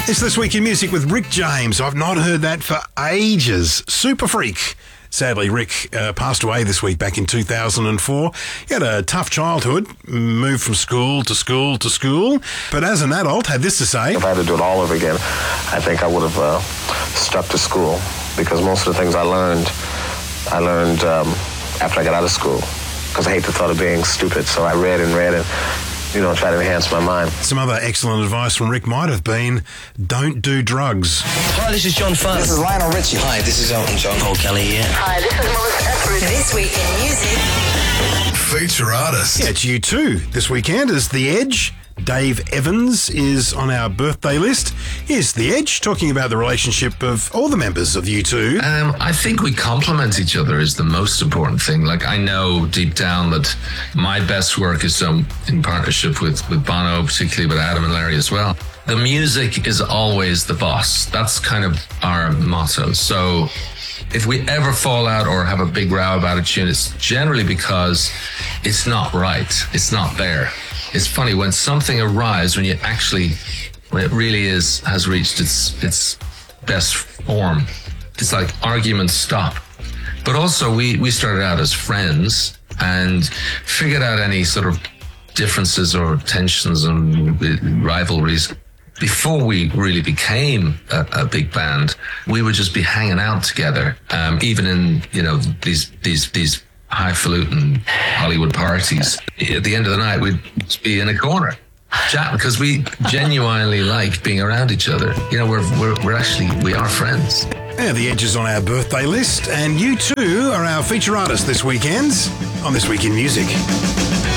It's This Week in Music with Rick James. I've not heard that for ages. Super Freak. Sadly, Rick passed away this week back in 2004. He had a tough childhood, moved from school to school to school, but as an adult had this to say. If I had to do it all over again, I think I would have stuck to school, because most of the things I learned after I got out of school, because I hate the thought of being stupid. So I read and try to enhance my mind. Some other excellent advice from Rick might have been, don't do drugs. Hi, this is John Farr. This is Lionel Richie. Hi, this is Elton John. Paul Kelly here. Hi, this is Melissa Etheridge. This Week in Music. Feature artist. Yeah, it's U2 this weekend as The Edge. Dave Evans is on our birthday list. Here's The Edge talking about the relationship of all the members of U2. I think we complement each other is the most important thing. Like, I know deep down that my best work is done in partnership with Bono, particularly with Adam and Larry as well. The music is always the boss. That's kind of our motto. So if we ever fall out or have a big row about a tune, it's generally because it's not right. It's not there. It's funny when something arrives, when it really has reached its best form. It's like arguments stop. But also we started out as friends and figured out any sort of differences or tensions and rivalries before we really became a big band. We would just be hanging out together, even in these highfalutin Hollywood parties. At the end of the night, we'd be in a corner chatting because we genuinely like being around each other. We are friends. Yeah, The Edge is on our birthday list, and U2 are our feature artists this weekend on This Week in Music.